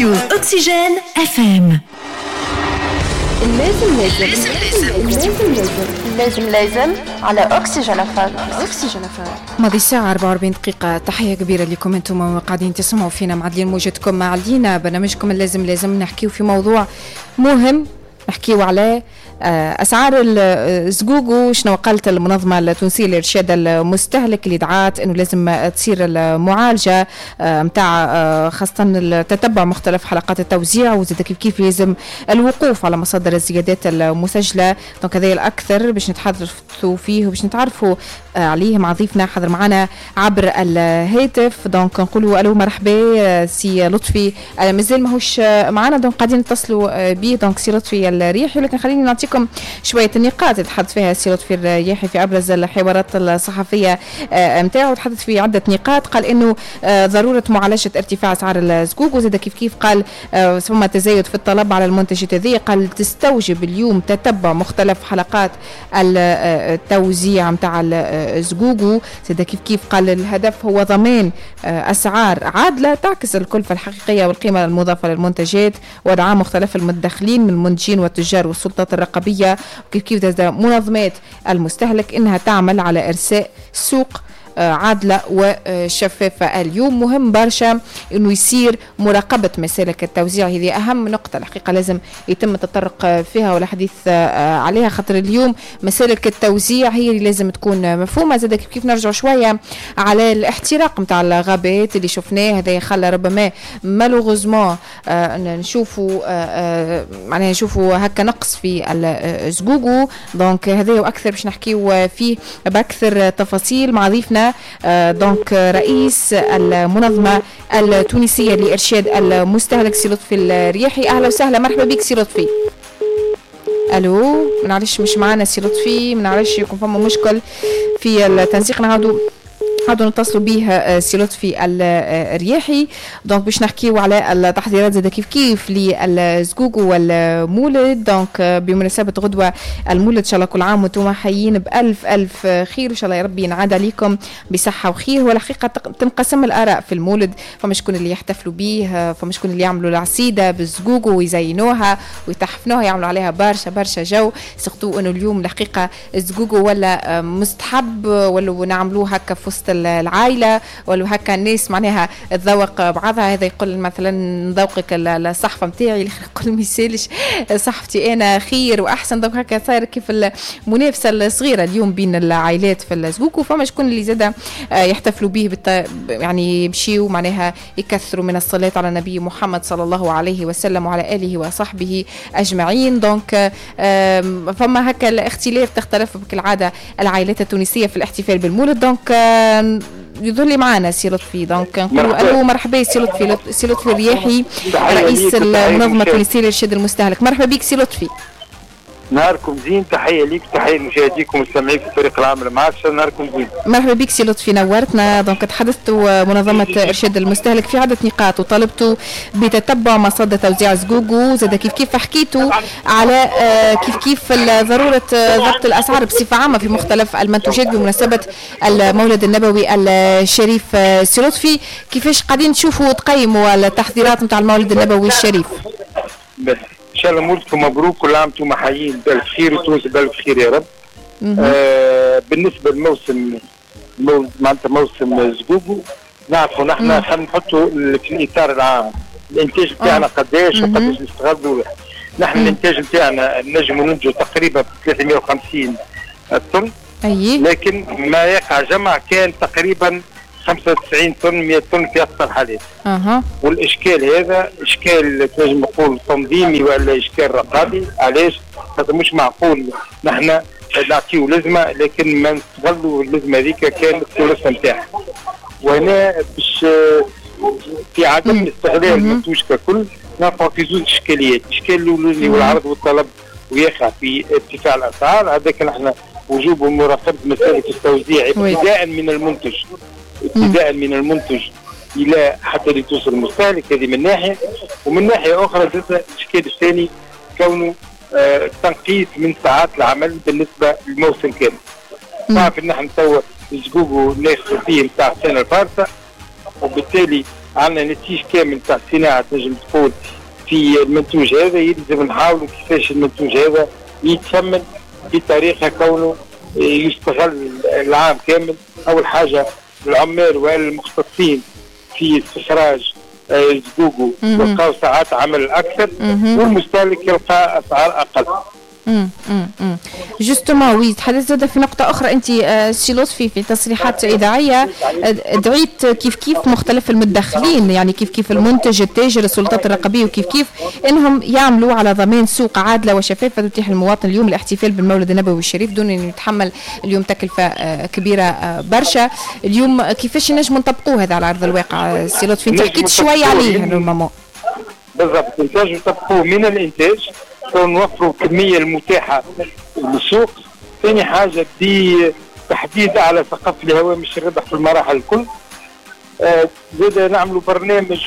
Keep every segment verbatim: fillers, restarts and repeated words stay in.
راديو أكسجين اف ام. لازم لازم لازم لازم لازم لازم على أكسجين اف ام. أكسجين اف ام. ماضي ساعة أربعة وأربعين دقيقة. تحية كبيرة لكم أنتم قاعدين تسمعوا فينا معدلين موجتكم مع علينا برنامجكم اللازم لازم نحكيو في موضوع مهم نحكيو عليه أسعار الزقوق. شنو قالت المنظمة التونسية لإرشاد المستهلك اللي دعات أنه لازم تصير المعالجة متاع خاصة تتبع مختلف حلقات التوزيع وزيد كيف كيف لازم الوقوف على مصادر الزيادات المسجلة. دونك هذا الأكثر باش نتحدثوا فيه وباش نتعرفوا عليه مع ضيفنا حضر معنا عبر الهاتف. دونك نقولوا ألو مرحبا سي لطفي مازال ماهوش معنا دونك قاعدين نتصلوا به. دونك سي لطفي الرياحي ولكن خليني نعطيكم شوية النقاط تحدث فيها سي لطفي الرياحي في أبرز الحوارات الصحفية متاعه. تحدث في عدة نقاط، قال إنه ضرورة معالجة ارتفاع أسعار الزقوق وزاد كيف كيف قال ثم تزايد في الطلب على المنتجات هذه. قال تستوجب اليوم تتبع مختلف حلقات التوزيع متاع الزقوق. زاد كيف كيف قال الهدف هو ضمان أسعار عادلة تعكس الكلفة الحقيقية والقيمة المضافة للمنتجات ودعم مختلف المدخلين من المنتجين والتجار والسلطات الرقابية وكيف كيف منظمات المستهلك إنها تعمل على إرساء سوق عادلة وشفافة. اليوم مهم برشا إنه يصير مراقبة مسالك التوزيع، هذه أهم نقطة الحقيقة لازم يتم التطرق فيها والحديث عليها، خاطر اليوم مسالك التوزيع هي اللي لازم تكون مفهومة. زاد كيف كيف نرجع شوية على الاحتراق متاع الغابات اللي شفناه، هذا يخلى ربما مالوغوزمون نشوفوا معناها نشوفوا هكا نقص في الزقوق. دونك هذا وأكثر باش نحكيو فيه بأكثر تفاصيل مع ضيفنا دونك رئيس المنظمة التونسية لإرشاد المستهلك سي لطفي الرياحي. أهلا وسهلا مرحبا بك سي لطفي. ألو منعرفش مش معنا سي لطفي، منعرفش يكون فما مشكل في التنسيق. نعودوا هادو نتصلوا به سي لطفي الرياحي. دونك باش نحكيو على التحضيرات زاد كيف كيف للزقوق والمولد. دونك بمناسبة غدوة المولد ان شاء الله كل عام وانتم حيين بألف ألف خير ان شاء الله، يا ربي ينعاد عليكم بصحة وخير. والحقيقة تنقسم الآراء في المولد، فما شكون اللي يحتفلوا به، فما شكون اللي يعملوا العصيدة بالزقوق ويزينوها ويتحفنوها يعملوا عليها برشا برشا جو. سقطوا انه اليوم الحقيقة الزقوق ولا مستحب ولا نعملوه هكا في وسط العائلة ولو هكا الناس معناها تذوق بعضها. هذا يقول مثلا نذوقك الصحفة متاعي، اللي يقول ميسالش صحفتي أنا خير وأحسن. دونك هكا صاير كيف المنافسة الصغيرة اليوم بين العائلات في الزقوق. وفما شكون اللي زاد يحتفلوا به بالت... يعني يمشيوا معناها يكثروا من الصلاة على النبي محمد صلى الله عليه وسلم وعلى آله وصحبه أجمعين. دونك فما هكا الاختلاف تختلف كالعادة العائلات التونسية في الاحتفال بالمولد. دونك يظل لي معنا سي لطفي. دونك نقولوا الو مرحبا سي لطفي سي لطفي الرياحي رئيس المنظمة التونسية لإرشاد المستهلك. مرحبا بك سي لطفي. نهاركم زين، تحية ليك تحية لمشاهديكم والسامعين في فريق العمل معك. نهاركم زين. مرحبا بك سي لطفي نورتنا. دونك تحدثتوا منظمة إرشاد المستهلك في عدة نقاط وطلبتوا بتتبع مصادر توزيع الزقوق وزاد كيف كيف حكيتوا على كيف كيف ضرورة ضبط الأسعار بصفة عامة في مختلف المنتوجات بمناسبة المولد النبوي الشريف. سي لطفي كيفاش قاعدين تشوفوا وتقيموا التحضيرات نتاع المولد النبوي الشريف؟ بس ان شاء الله مولدكم مبروك، كل عام انتم حيين بالف خير وتونس بالف خير يا رب. آه بالنسبه للموسم مو معناتها موسم الزقوق نعرفوا نحن خلينا نحطوا في الاطار العام الانتاج بتاعنا قداش وقداش نستغلوا. نحن الانتاج بتاعنا نجموا ننتجوا تقريبا ثلاثمائة وخمسين طن، لكن ما يقع جمع كان تقريبا خمسة وتسعين طن مئة طن في أكثر الحالات. أه. والإشكال هذا إشكال تنجم نقول تنظيمي ولا إشكال رقابي. علاش؟ هذا مش معقول نحن نعطيو لزمة لكن ما نستغلوا اللزمة هذيك كانت الثلث نتاعها. وهنا باش في عدم استغلال المنتوج ككل نقع في زوج إشكاليات. الإشكال الأولاني هو العرض والطلب ويقع في ارتفاع الأسعار. هذاك نحن وجوب ومراقبة مسألة التوزيع ابتداء من المنتج ابتداء من المنتج الى حتى لتوصل المستهلك. هذه من ناحيه، ومن ناحيه اخرى الاشكال الثاني كونه آه تنقيص من ساعات العمل بالنسبه للموسم كامل. تعرف ان نحن توا الزقوق ناخذ فيه نتاع السنه الفارسه، وبالتالي عندنا نتيجة كامل تاع الصناعة تنجم تقول في المنتوج هذا. يلزم نحاولوا كيفاش المنتوج هذا يتثمن بطريقة كونه يستغل العام كامل. أول حاجة العمال والمختصين في استخراج الزقوق يلقاو ساعات عمل أكثر، والمستهلك يلقى أسعار أقل. امم جوستومون وي تحدثت زاد في نقطة أخرى. أنت سي لطفي في تصريحات إذاعية دعيت كيف كيف مختلف المتدخلين، يعني كيف كيف المنتج، التاجر، السلطات الرقابية، وكيف كيف إنهم يعملوا على ضمان سوق عادلة وشفافة تتيح للمواطن اليوم الاحتفال بالمولد النبوي الشريف دون أن يتحمل اليوم تكلفة كبيرة برشا. اليوم كيفاش نجم نطبقوا هذا على أرض الواقع سي لطفي؟ أنت حكيت شوية عليه نورمالمون. بالضبط، نتاج نطبقوه من الإنتاج، نوفروا الكمية المتاحة للسوق. ثاني حاجة بتحديد على ثقافة الهوامش الربح في المراحل الكل. آه زاد نعملوا برنامج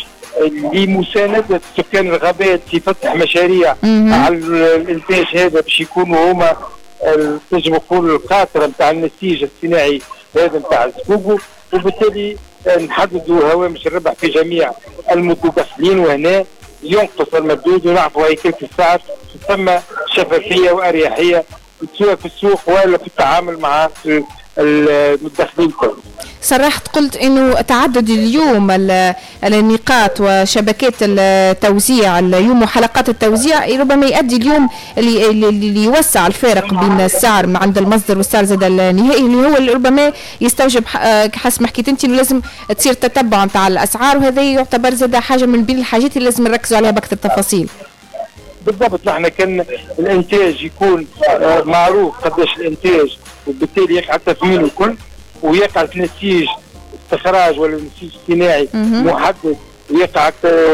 لمساندة سكان الغابات في فتح مشاريع على الإنتاج هذا باش يكونوا هما تنجم نقول القاطرة نتاع النسيج الصناعي هذا نتاع الزقوق، وبالتالي نحددوا هوامش الربح في جميع المتدخلين، وهنا ينقص المردود ونعرفوا هيكلة السعر ثم شفافية وأريحية سواء في السوق ولا في التعامل مع المتدخلين كلهم. صرحت قلت انه تعدد اليوم النقاط وشبكات التوزيع اليوم وحلقات التوزيع ربما يؤدي اليوم اللي, اللي يوسع الفارق بين السعر عند المصدر والسعر زاد النهائي، اللي هو ربما يستوجب حسب ما حكيت انت انه لازم تصير تتبع نتاع الاسعار، وهذا يعتبر زاد حاجه من بين الحاجات اللي لازم نركزوا عليها باكثر تفاصيل. بالضبط، نحن كان الانتاج يكون معروف قداش الانتاج، وبالتالي يقع التثمين الكل، ويقع نسيج استخراج ولا نسيج صناعي محدد، ويقع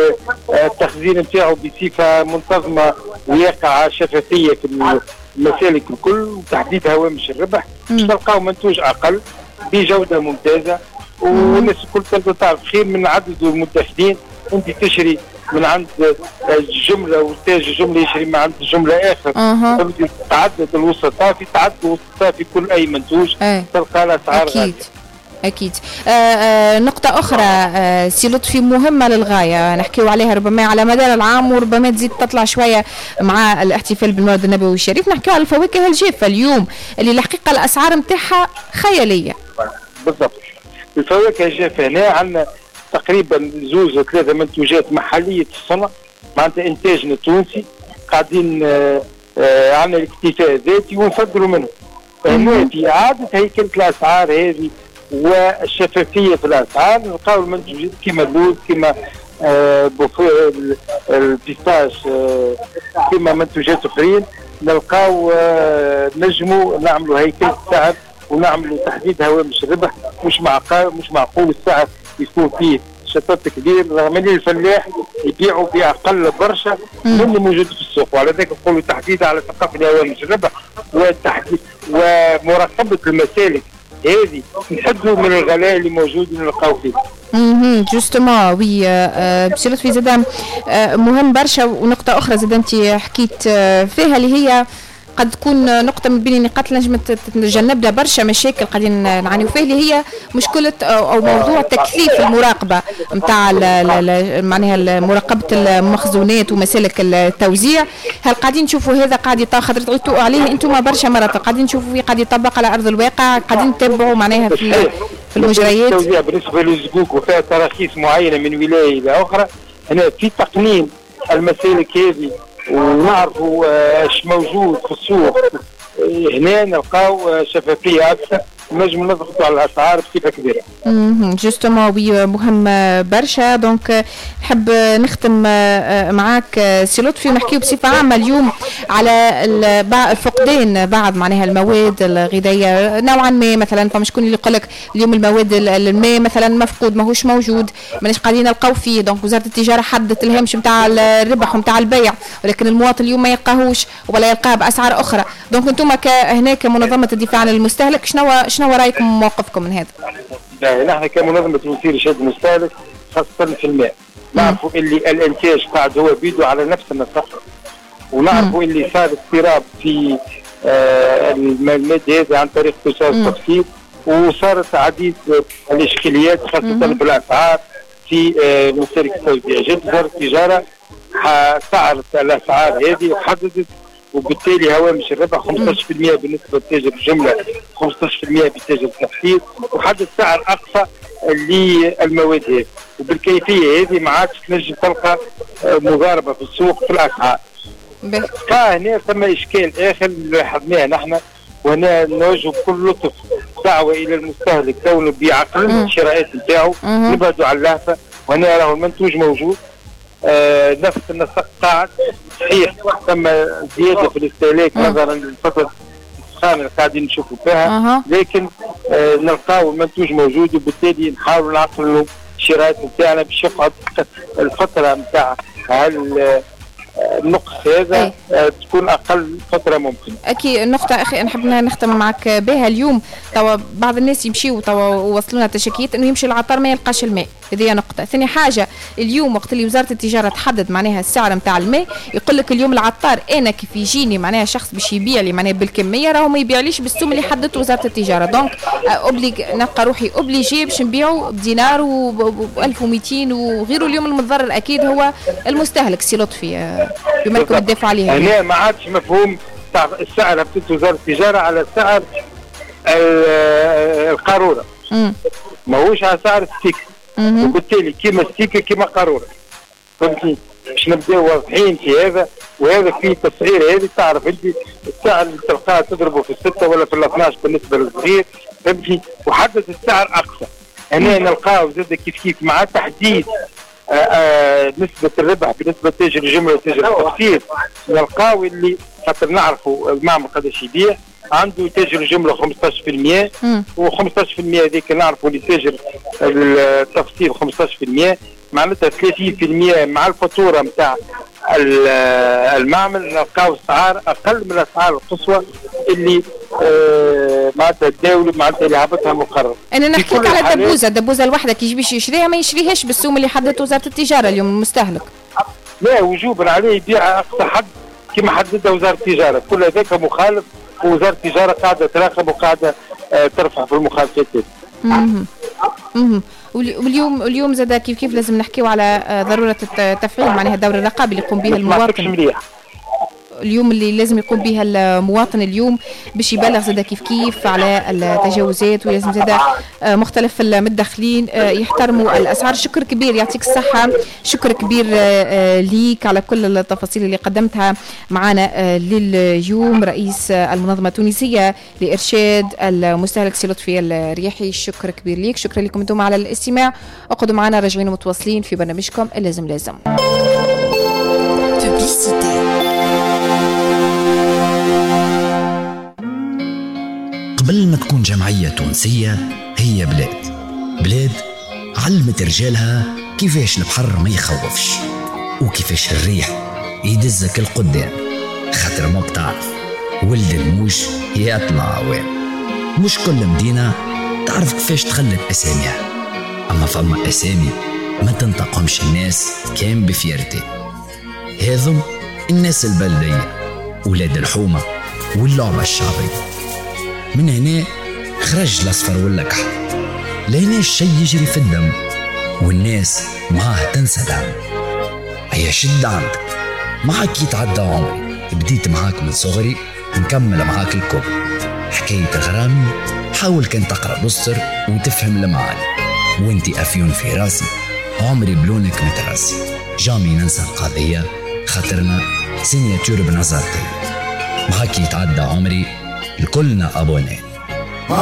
التخزين نتاعو بصفه منتظمه، ويقع شفافيه في المسالك الكل، وتحديد هوامش الربح باش تلقاو منتوج اقل بجوده ممتازه، والناس الكل تعرف خير من عدد المدخلين. انت تشري من عند الجمله وتاج الجمله يشري من عند الجمله اخر، أه. تعدد الوسطاء في تعدد الوسطاء في كل اي منتوج أه. تلقى الاسعار اكيد غالية. اكيد. آآ آآ نقطه اخرى سي لطفي مهمه للغايه نحكيو عليها ربما على مدار العام، وربما تزيد تطلع شويه مع الاحتفال بالمولد النبوي الشريف، نحكيو على الفواكه الجافه اليوم اللي الحقيقه الاسعار نتاعها خياليه. بالضبط، الفواكه الجافه هنا عندنا تقريبا زوز ثلاثة منتوجات محلية الصنع معناتها إنتاجنا التونسي، قاعدين آه آه عندنا الاكتفاء الذاتي ونصدروا منه. هنا في إعادة هيكلة الأسعار هذه والشفافية في الأسعار نلقاو المنتوجات كما اللوز، كما آه البيستاش، آه كما منتوجات أخرين نلقاو آه نجموا نعملوا هيكلة السعر ونعملوا تحديد هوامش الربح. مش معقول مش معقول السعر يكون فيه شتات كبير، رغم ان الفلاح يبيعوا باقل برشا من اللي موجود في السوق، وعلى ذلك نقولوا تحديد على ثقافه هوامش الربح وتحديد ومراقبه المسالك هذه نحدوا من الغلاء اللي موجود نلقاو فيه. اها جوستومون وي باش لطفي زاد مهم برشا. ونقطه اخرى زاد انت حكيت فيها اللي هي قد تكون نقطة من بين النقاط اللي نجم تتجنب لها برشا مشاكل قاعدين نعانيو فيه، اللي هي مشكلة أو موضوع تكثيف المراقبة نتاع معناها مراقبة المخزونات ومسالك التوزيع. هل قاعدين نشوفوا هذا قاعد يطاخذ تعيطوا عليه انتم برشا مرات، قاعدين نشوفوا فيه قاعد يطبق على أرض الواقع، قاعدين تتابعوا معناها في في المجريات؟ التوزيع بالنسبة للزقوق وفيها تراخيص معينة من ولاية إلى أخرى، هنا في تقنين المسالك هذه ونعرفوا ايش موجود في السوق، هنا نلقاو شفافيه اكثر ونجم نضغطوا على الاسعار بصفه كبيره. اها جوستومون وي مهم برشا. دونك نحب نختم معاك سي لطفي ونحكيو بصفه عامه اليوم على فقدان بعض معناها المواد الغذائيه نوعا ما. مثلا فما شكون اللي يقول لك اليوم المواد الماء مثلا مفقود ماهوش موجود، ماناش قاعدين نلقاو فيه. دونك وزاره التجاره حددت الهامش نتاع الربح ونتاع البيع، ولكن المواطن اليوم ما يلقاهوش ولا يلقاه باسعار اخرى. دونك انتم هنا كمنظمه الدفاع عن المستهلك شنو شنو رايكم وموقفكم من هذا؟ لا نحن كمنظمه توزيع شهاده المستهلك خاصه في الماء نعرفوا اللي الانتاج قاعد هو بيده على نفس النسق، ونعرفوا اللي صار اضطراب في آه المادة هذه عن طريق تساوي التفصيل، وصارت عديد الاشكاليات خاصه في الاسعار في مشترك التوزيع. جت وزارة التجارة سعرت الأسعار هذه وحددت، وبالتالي هوامش الربح خمسة عشر بالمئة بالنسبة لتاجر الجملة، خمسة عشر بالمئة بتاجر التفصيل، وحدد سعر أقصى للمواد هذه. وبالكيفية هذه ما عادش تنجم تلقى مضاربة في السوق في الأسعار. فهنا ثم إشكال آخر اللي لاحظناه نحن، وهنا نوجه بكل لطف دعوة إلى المستهلك كونه بيعقل الشراءات نتاعو، نبعدوا على اللهفة. وهنا راهو المنتوج موجود، آه نفس النسق قاعد صحيح، ثم زيادة في الاستهلاك نظرا للفترة السخانة اللي قاعدين نشوفوا فيها، لكن آه نلقاو المنتوج موجود، وبالتالي نحاولوا نعقلوا الشراءات نتاعنا باش يقعد الفترة نتاع هال النقص هذا أه تكون اقل فتره ممكنه. اكيد النقطه اخي نحب نختم معك بها اليوم. توا بعض الناس يمشيوا توا ووصلونا تشكيات انه يمشي العطار ما يلقاش الماء، هذه نقطه. ثاني حاجه اليوم وقت اللي وزاره التجاره تحدد معناها السعر نتاع الماء، يقول لك اليوم العطار انا كيف يجيني معناها شخص باش يبيع لي معناها بالكميه راهو ما يبيعليش بالسوم اللي حددته وزاره التجاره، دونك اوبليغ نلقى روحي اوبليجي باش نبيعه بدينار و ألف ومئتين وغيره. اليوم المتضرر اكيد هو المستهلك. سي لطفي بما انكم تدافعوا عليها، هنا ما عادش مفهوم السعر بتاع وزاره التجاره على سعر القاروره، ماهوش على سعر الستيك، وبالتالي كيما ستيك كيما قاروره. فهمتي؟ باش نبداو واضحين في هذا، وهذا فيه تسعير. هذه تعرف انت السعر اللي تلقاه تضربه في السته ولا في الاثناش بالنسبه للصغير، فهمتي؟ وحدد السعر اقصى. هنا نلقاو زاد كيف كيف مع تحديد آآ آآ نسبة الربح بالنسبة لتاجر الجملة وتاجر التفصيل. نلقاو اللي خاطر نعرفوا المعمل قداش يبيع، عنده تاجر الجملة خمسة عشر بالمئة و15% هذيك نعرفوا اللي تاجر التفصيل خمسة عشر بالمئة، معناتها ثلاثين بالمئة مع الفاتورة نتاع المعمل. نلقاو اسعار اقل من الاسعار القصوى اللي آه معناتها الدولة معناتها اللي هبطها مقرر. انا نحكيك على الدبوزه، الدبوزه الواحده كي يجي باش يشريها ما يشريهاش بالسوم اللي حددته وزاره التجاره اليوم المستهلك. لا وجوبا عليه يبيع اقصى حد كما حددها وزاره التجاره، كل هذاك مخالف، ووزاره التجاره قاعده تراقب وقاعده آه ترفع في المخالفات. اها اها واليوم اليوم زاد كيف كيف لازم نحكيو على ضروره تفعيل معناها الدور الرقابي اللي يقوم به المواطن اليوم، اللي لازم يقوم بها المواطن اليوم باش يبلغ زاد كيف كيف على التجاوزات، ولازم زاد مختلف المتدخلين يحترموا الاسعار. شكر كبير، يعطيك الصحه، شكر كبير ليك على كل التفاصيل اللي قدمتها معنا لليوم. رئيس المنظمه التونسيه لارشاد المستهلك سي لطفي الرياحي، شكر كبير ليك. شكرا لكم انتم على الاستماع، اقعدوا معنا راجعين متواصلين في برنامجكم اللازم لازم. قبل ما تكون جمعية تونسية هي بلاد بلاد علمت رجالها كيفاش البحر ما يخوفش، وكيفاش الريح يدزك القدام، خاطر ما بتعرف ولد الموش يطلع عوام. مش كل مدينة تعرف كيفاش تخلت أساميها، أما فما أسامي ما تنطقهمش الناس كان بفيرتي. هذم الناس البلدية، ولاد الحومة واللعبة الشعبية. من هنا خرج الأصفر والأكحل، لهنا الشي يجري في الدم، والناس معاه تنسى دعم. هيا شد عندك، معاك يتعدى عمري، بديت معاك من صغري نكمل معاك الكل. حكاية غرامي حاول كان تقرأ بصر وتفهم المعاني، وانتي أفيون في راسي عمري بلونك متراسي. جامي ننسى القضية خاطرنا سينياتور بنظرتي، معاك يتعدى عمري لكلنا أبوني.